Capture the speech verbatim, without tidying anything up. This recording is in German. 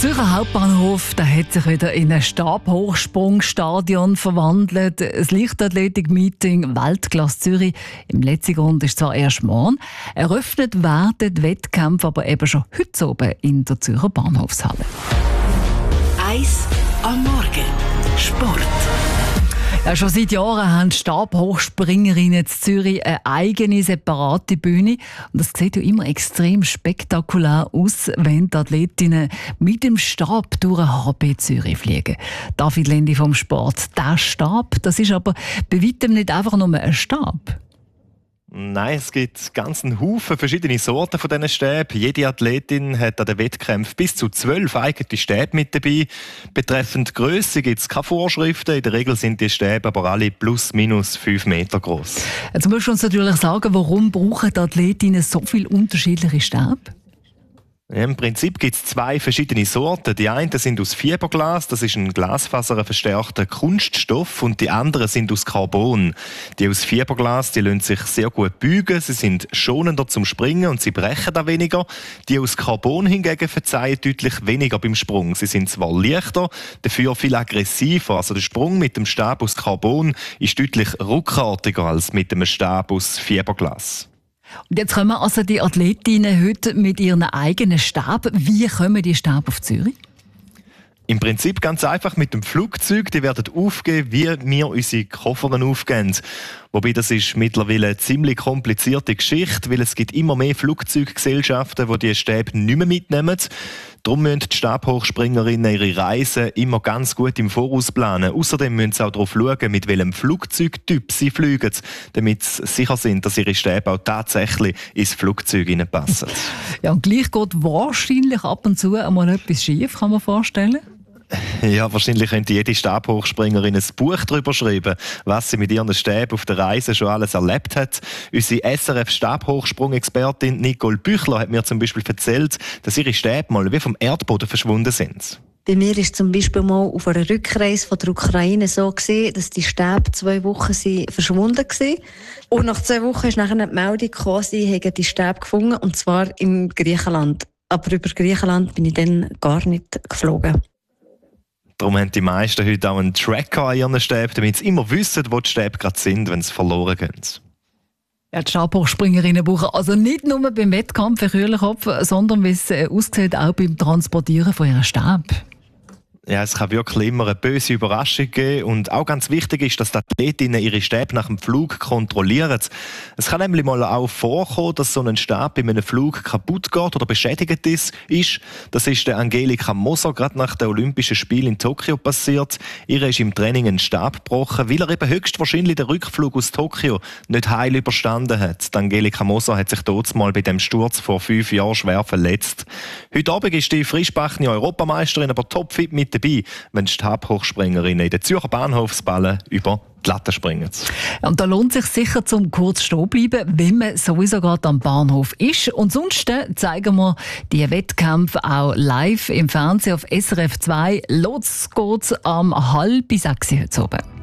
Zürcher Hauptbahnhof der hat sich wieder in ein Stabhochsprungstadion verwandelt. Das Leichtathletik-Meeting Weltklasse Zürich im letzten Grund ist zwar erst morgen. Eröffnet werden die Wettkämpfe aber eben schon heute oben in der Zürcher Bahnhofshalle. Eis am Morgen. Sport. Ja, schon seit Jahren haben Stabhochspringerinnen in Zürich eine eigene, separate Bühne. Und das sieht ja immer extrem spektakulär aus, wenn die Athletinnen mit dem Stab durch den H B Zürich fliegen. David Lendi vom Sport. Der Stab, das ist aber bei weitem nicht einfach nur ein Stab. Nein, es gibt ganz einen Haufen verschiedene Sorten von diesen Stäben. Jede Athletin hat an den Wettkämpfen bis zu zwölf eigene Stäbe mit dabei. Betreffend Grösse gibt es keine Vorschriften. In der Regel sind die Stäbe aber alle plus minus fünf Meter groß. Jetzt musst du uns natürlich sagen, warum brauchen die Athletinnen so viele unterschiedliche Stäbe? Ja, im Prinzip gibt es zwei verschiedene Sorten. Die einen sind aus Fiberglas, das ist ein glasfaserverstärkter Kunststoff, und die anderen sind aus Carbon. Die aus Fiberglas, die lassen sich sehr gut beugen, sie sind schonender zum Springen und sie brechen da weniger. Die aus Carbon hingegen verzeihen deutlich weniger beim Sprung. Sie sind zwar leichter, dafür viel aggressiver. Also der Sprung mit dem Stab aus Carbon ist deutlich ruckartiger als mit dem Stab aus Fiberglas. Und jetzt kommen also die Athletinnen heute mit ihren eigenen Stäben. Wie kommen die Stäbe auf Zürich? Im Prinzip ganz einfach mit dem Flugzeug. Die werden aufgeben, wie wir unsere Koffer aufgeben. Wobei das ist mittlerweile eine ziemlich komplizierte Geschichte, weil es gibt immer mehr Flugzeuggesellschaften, die diese Stäbe nicht mehr mitnehmen. Darum müssen die Stabhochspringerinnen ihre Reisen immer ganz gut im Voraus planen. Außerdem müssen sie auch darauf schauen, mit welchem Flugzeugtyp sie fliegen, damit sie sicher sind, dass ihre Stäbe auch tatsächlich ins Flugzeug passen. Ja, und gleich geht wahrscheinlich ab und zu einmal etwas schief, kann man vorstellen. Ja, wahrscheinlich könnte jede Stabhochspringerin ein Buch darüber schreiben, was sie mit ihren Stäben auf der Reise schon alles erlebt hat. Unsere S R F-Stabhochsprung-Expertin Nicole Büchler hat mir zum Beispiel erzählt, dass ihre Stäbe mal wie vom Erdboden verschwunden sind. Bei mir war es zum Beispiel mal auf einer Rückreise von der Ukraine so gewesen, dass die Stäbe zwei Wochen verschwunden waren. Und nach zwei Wochen ist nachher eine Meldung gekommen, sie hätten die Stäbe gefunden, und zwar in Griechenland. Aber über Griechenland bin ich dann gar nicht geflogen. Darum haben die meisten heute auch einen Tracker an ihren Stäben, damit sie immer wissen, wo die Stäbe gerade sind, wenn sie verloren gehen. Ja, die Stabhochspringerinnen brauchen also nicht nur beim Wettkampf einen kühlen Kopf, sondern, wie es aussieht, auch beim Transportieren von ihren Stäben. Ja, es kann wirklich immer eine böse Überraschung geben. Und auch ganz wichtig ist, dass die Athletinnen ihre Stäbe nach dem Flug kontrollieren. Es kann nämlich mal auch vorkommen, dass so ein Stab bei einem Flug kaputt geht oder beschädigt ist. Das ist der Angelika Moser gerade nach den Olympischen Spielen in Tokio passiert. Ihr ist im Training ein Stab gebrochen, weil er eben höchstwahrscheinlich den Rückflug aus Tokio nicht heil überstanden hat. Die Angelika Moser hat sich dort mal bei dem Sturz vor fünf Jahren schwer verletzt. Heute Abend ist die frischbackene Europameisterin aber topfit mit dabei, wenn die Stabhochspringerinnen in den Zürcher Bahnhofsballen über die Latte springen. Und da lohnt es sich sicher, zum kurz stehen bleiben, wenn man sowieso gerade am Bahnhof ist. Und sonst zeigen wir die Wettkämpfe auch live im Fernsehen auf S R F zwei. Los geht's am halb bis sechs heute oben.